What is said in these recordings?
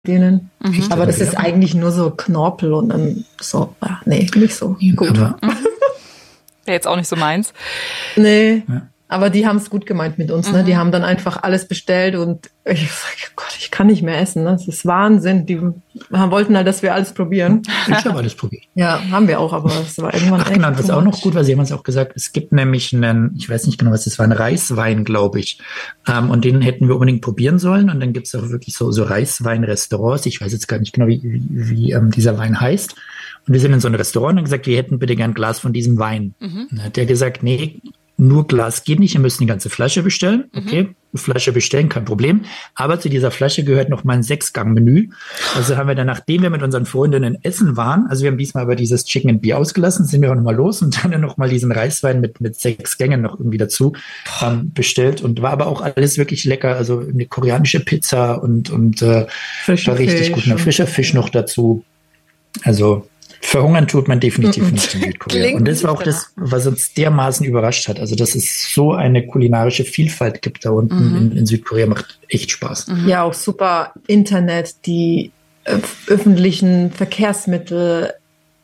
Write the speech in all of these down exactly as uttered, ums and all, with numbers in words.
denen. Mhm. Aber das ist eigentlich nur so Knorpel und dann so, ach, nee, nicht so gut. Aber wäre jetzt auch nicht so meins. Nee, ja. Aber die haben es gut gemeint mit uns. Mhm. Ne? Die haben dann einfach alles bestellt und ich sag, Gott, ich kann nicht mehr essen. Ne? Das ist Wahnsinn. Die wollten halt, dass wir alles probieren. Ich habe alles probiert. Ja, haben wir auch, aber es war irgendwann Ach, echt genau, was too auch much. noch gut war, Sie haben uns auch gesagt, es gibt nämlich einen, ich weiß nicht genau, was das war, einen Reiswein, glaube ich. Ähm, und den hätten wir unbedingt probieren sollen. Und dann gibt es auch wirklich so, so Reiswein-Restaurants. Ich weiß jetzt gar nicht genau, wie, wie, wie ähm, dieser Wein heißt. Und wir sind in so ein Restaurant und haben gesagt, wir hätten bitte gern ein Glas von diesem Wein. Mhm. Dann hat der gesagt, nee, nur Glas geht nicht, ihr müsst eine ganze Flasche bestellen. Okay, mhm. Flasche bestellen, kein Problem. Aber zu dieser Flasche gehört noch mal ein Sechsgang-Menü. Also haben wir dann, nachdem wir mit unseren Freundinnen essen waren, also wir haben diesmal aber dieses Chicken and Beer ausgelassen, sind wir auch noch mal los und dann noch mal diesen Reiswein mit, mit sechs Gängen noch irgendwie dazu ähm, bestellt. Und war aber auch alles wirklich lecker. Also eine koreanische Pizza und, und äh, war richtig Fisch. gut. Ein frischer Fisch noch dazu. Also verhungern tut man definitiv nicht in Südkorea. Und das war auch das, was uns dermaßen überrascht hat. Also, dass es so eine kulinarische Vielfalt gibt da unten Mhm. in, in Südkorea, macht echt Spaß. Mhm. Ja, auch super Internet, die äh, öffentlichen Verkehrsmittel.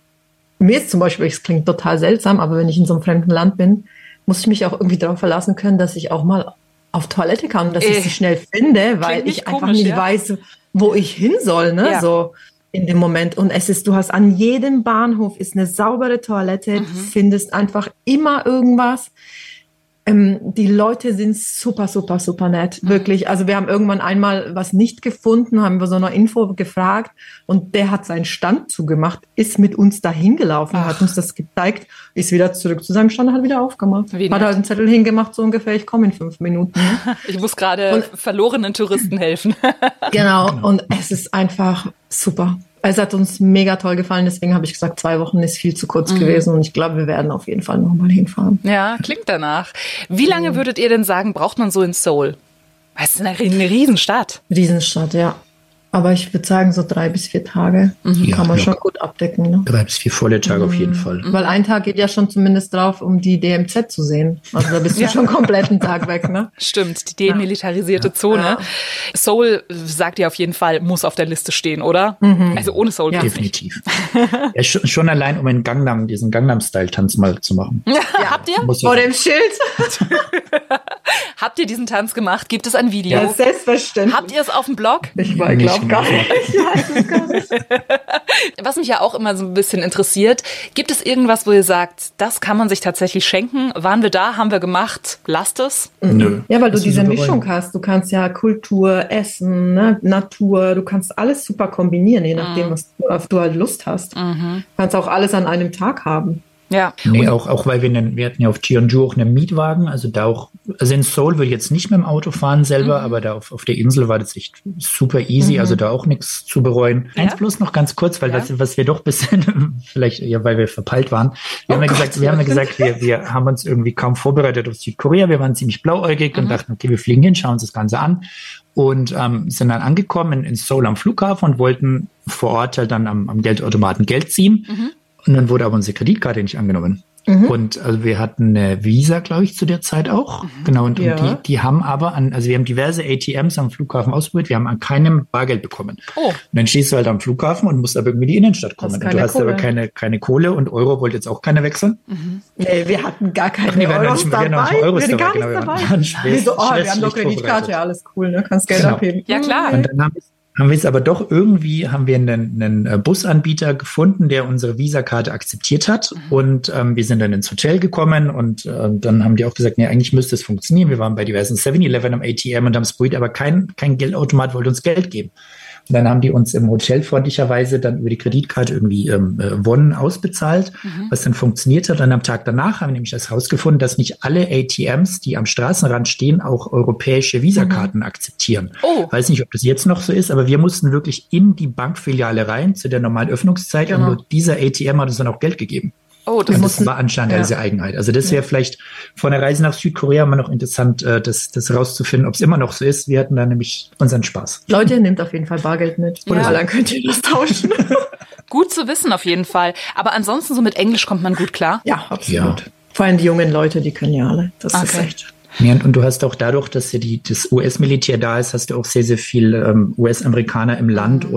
Mir ist zum Beispiel, es klingt total seltsam, aber wenn ich in so einem fremden Land bin, muss ich mich auch irgendwie darauf verlassen können, dass ich auch mal auf Toilette kann, dass Äh, ich sie schnell finde, weil nicht ich einfach komisch, nicht ja? weiß, wo ich hin soll, ne? Ja. So in dem Moment. Und es ist, du hast an jedem Bahnhof ist eine saubere Toilette, Mhm. du findest einfach immer irgendwas. Ähm, die Leute sind super, super, super nett, Mhm. wirklich. Also wir haben irgendwann einmal was nicht gefunden, haben wir so eine Info gefragt und der hat seinen Stand zugemacht, ist mit uns dahin gelaufen, Ach. hat uns das gezeigt, ist wieder zurück zu seinem Stand und hat wieder aufgemacht. Wie Hat nett. halt einen Zettel hingemacht, so ungefähr, ich komme in fünf Minuten. Ne? Ich muss gerade verlorenen Touristen helfen. Genau, und es ist einfach super. Es hat uns mega toll gefallen, deswegen habe ich gesagt, zwei Wochen ist viel zu kurz Mhm. gewesen und ich glaube, wir werden auf jeden Fall nochmal hinfahren. Ja, klingt danach. Wie lange würdet ihr denn sagen, braucht man so in Seoul? Weil es ist eine, eine Riesenstadt. Riesenstadt, ja. Aber ich würde sagen, so drei bis vier Tage Ja, kann man locker. schon gut abdecken. Ne? Drei bis vier volle Tage auf jeden Fall. Weil ein Tag geht ja schon zumindest drauf, um die D M Z zu sehen. Also da bist du Ja. schon komplett einen Tag weg, ne? Stimmt, die demilitarisierte Zone. Ja. Seoul, sagt ihr auf jeden Fall, muss auf der Liste stehen, oder? Also ohne Seoul Ja. geht's nicht. Definitiv. Ja, schon, schon allein, um in Gangnam, diesen Gangnam-Style-Tanz mal zu machen. Ja, habt ihr? Muss Vor ja- dem Schild. Habt ihr diesen Tanz gemacht? Gibt es ein Video? Ja, selbstverständlich. Habt ihr es auf dem Blog? Ich war, Nicht glaub gar mehr. nicht. Ich weiß es gar nicht. Was mich ja auch immer so ein bisschen interessiert, gibt es irgendwas, wo ihr sagt, das kann man sich tatsächlich schenken? Waren wir da, haben wir gemacht, lasst es? Nö. Ja, weil du Das ist diese super Mischung rein. hast. Du kannst ja Kultur, Essen, ne, Natur, du kannst alles super kombinieren, je nachdem, was du, auf du halt Lust hast. Du kannst auch alles an einem Tag haben. Ja. Nee, auch, auch weil wir, einen, wir hatten ja auf Jeonju auch einen Mietwagen, also da auch, also in Seoul würde ich jetzt nicht mit dem Auto fahren selber, Mhm. aber da auf, auf der Insel war das echt super easy, Mhm. also da auch nichts zu bereuen. Ja. Eins bloß noch ganz kurz, weil Ja. was, was wir doch bisschen, vielleicht, ja, weil wir verpeilt waren, wir Oh haben ja Gott, gesagt, wir haben ja gesagt, wir, wir haben uns irgendwie kaum vorbereitet auf Südkorea, wir waren ziemlich blauäugig Mhm. und dachten, okay, wir fliegen hin, schauen uns das Ganze an und ähm, sind dann angekommen in, in Seoul am Flughafen und wollten vor Ort halt dann am, am Geldautomaten Geld ziehen. Mhm. Und dann wurde aber unsere Kreditkarte nicht angenommen. Mhm. Und also wir hatten eine Visa, glaube ich, zu der Zeit auch. Genau, und, Ja. und die, die haben aber an, also wir haben diverse A T Ms am Flughafen ausprobiert, wir haben an keinem Bargeld bekommen. Oh. Und dann stehst du halt am Flughafen und musst aber irgendwie in die Innenstadt kommen. Hast Und du keine hast aber Kohle. keine, keine Kohle und Euro wollte jetzt auch keiner wechseln. Nee, wir hatten gar keine Ach nee, wir hatten Euros nicht- wir hatten noch dabei. nicht mal Euros wir hatten gar dabei, nichts genau, dabei. wir waren schwer- Wir so, oh, wir haben schwerst doch nicht Kreditkarte, vorbereitet. ja, alles cool, ne? Kannst Geld Genau. abheben. Ja, klar. Und dann haben, haben wir es aber doch irgendwie, haben wir einen, einen äh, Busanbieter gefunden, der unsere Visakarte akzeptiert hat. Mhm. Und ähm, wir sind dann ins Hotel gekommen und äh, dann haben die auch gesagt, nee, eigentlich müsste es funktionieren. Wir waren bei diversen seven eleven am A T M und haben es probiert, aber kein, kein Geldautomat wollte uns Geld geben. Und dann haben die uns im Hotel freundlicherweise dann über die Kreditkarte irgendwie ähm, äh, Wonnen ausbezahlt, Mhm. was dann funktioniert hat. Und am Tag danach haben wir nämlich das herausgefunden, dass nicht alle A T Ms, die am Straßenrand stehen, auch europäische Visakarten akzeptieren. Oh. Weiß nicht, ob das jetzt noch so ist, aber wir mussten wirklich in die Bankfiliale rein zu der normalen Öffnungszeit Genau. und nur dieser A T M hat uns dann auch Geld gegeben. Oh, das Und ist das war anscheinend ja. diese Eigenheit. Also das wäre vielleicht von der Reise nach Südkorea mal noch interessant, äh, das, das rauszufinden, ob es immer noch so ist. Wir hatten da nämlich unseren Spaß. Leute, nehmt auf jeden Fall Bargeld mit. Ja. Oder dann könnt ihr das tauschen. gut zu wissen auf jeden Fall. Aber ansonsten so mit Englisch kommt man gut klar. Ja, absolut. Ja. Vor allem die jungen Leute, die können ja alle. Das ist Okay. echt. Ja, und du hast auch dadurch, dass ja die, das U S-Militär da ist, hast du auch sehr, sehr viel ähm, U S-Amerikaner im Land.